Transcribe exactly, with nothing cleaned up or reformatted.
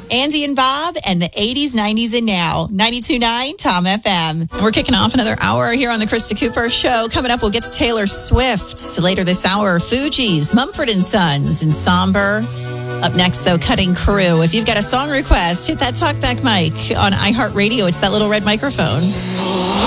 Andy and Bob and the eighties, nineties, and now. ninety-two point nine Tom F M. And we're kicking off another hour here on the Krista Cooper Show. Coming up, we'll get to Taylor Swift. Later this hour, Fugees, Mumford and Sons, and Somber. Up next, though, Cutting Crew. If you've got a song request, hit that talkback mic on iHeartRadio. It's that little red microphone.